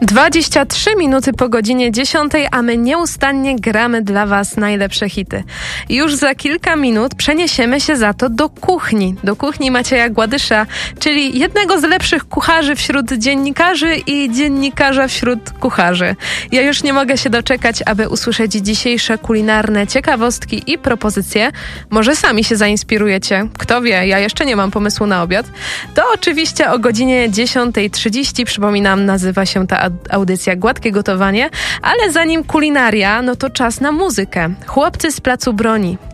23 minuty po godzinie 10, a my nieustannie gramy dla Was najlepsze hity. Już za kilka minut przeniesiemy się za to do kuchni. Do kuchni Macieja Gładysza, czyli jednego z lepszych kucharzy wśród dziennikarzy i dziennikarza wśród kucharzy. Ja już nie mogę się doczekać, aby usłyszeć dzisiejsze kulinarne ciekawostki i propozycje. Może sami się zainspirujecie. Kto wie, ja jeszcze nie mam pomysłu na obiad. To oczywiście o godzinie 10:30, przypominam, nazywa się ta audycja Gładkie Gotowanie, ale zanim kulinaria, no to czas na muzykę. Chłopcy z Placu Broni.